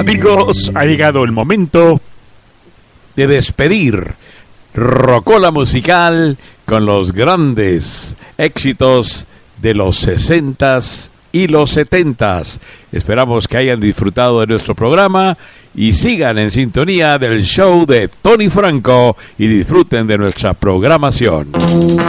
Amigos, ha llegado el momento de despedir Rocola Musical con los grandes éxitos de los 60s y los 70s. Esperamos que hayan disfrutado de nuestro programa y sigan en sintonía del show de Tony Franco y disfruten de nuestra programación.